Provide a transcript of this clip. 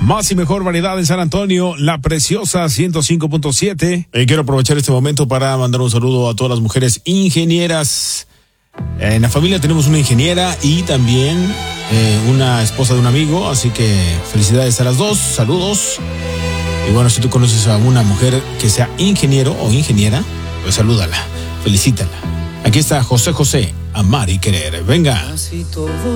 Más y mejor variedad en San Antonio, La Preciosa 105.7. Quiero aprovechar este momento para mandar un saludo a todas las mujeres ingenieras. En la familia tenemos una ingeniera y también una esposa de un amigo, así que felicidades a las dos, saludos. Y bueno, si tú conoces a una mujer que sea ingeniero o ingeniera, pues salúdala, felicítala. Aquí está José José, Amar y Querer. Venga.